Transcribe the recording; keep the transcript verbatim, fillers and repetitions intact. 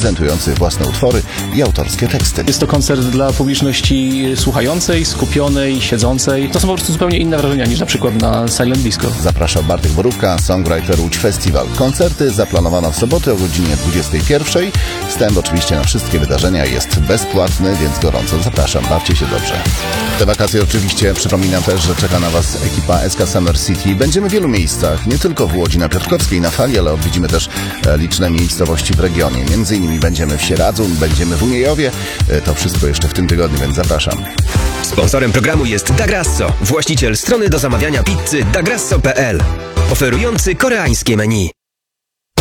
prezentujących własne utwory i autorskie teksty. Jest to koncert dla publiczności słuchającej, skupionej, siedzącej. To są po prostu zupełnie inne wrażenia niż na przykład na Silent Disco. Zaprasza Bartek Borówka, songwriter Łódź Festival. Koncerty zaplanowano w sobotę o godzinie dwudziestej pierwszej. Wstęp oczywiście na wszystkie wydarzenia jest bezpłatny, więc gorąco zapraszam. Bawcie się dobrze. Te wakacje oczywiście przypominam też, że czeka na Was ekipa S K Summer City. Będziemy w wielu miejscach, nie tylko w Łodzi na Piotrkowskiej, na Fali, ale odwiedzimy też liczne miejscowości w regionie. Między innymi będziemy w Sieradzu, będziemy w Uniejowie. To wszystko jeszcze w tym tygodniu, więc zapraszam. Sponsorem programu jest Da Grasso, właściciel strony do zamawiania pizzy da grasso kropka p l, oferujący koreańskie menu.